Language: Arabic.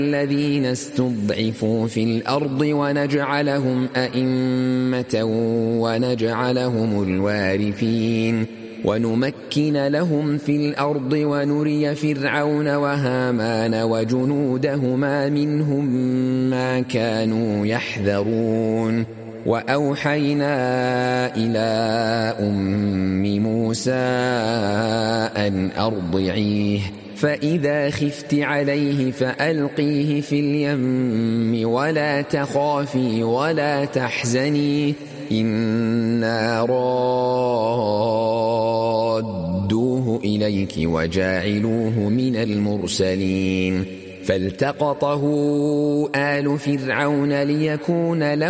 الذين استضعفوا في الأرض ونجعلهم أئمة ونجعلهم الوارثين ونمكن لهم في الأرض ونري فرعون وهامان وجنودهما منهم ما كانوا يحذرون وأوحينا إلى أم موسى أن أرضعيه فإذا خفت عليه فألقيه في اليم ولا تخافي ولا تحزني إنا رادوه إليك وجاعلوه من المرسلين فالتقطه آل فرعون ليكون له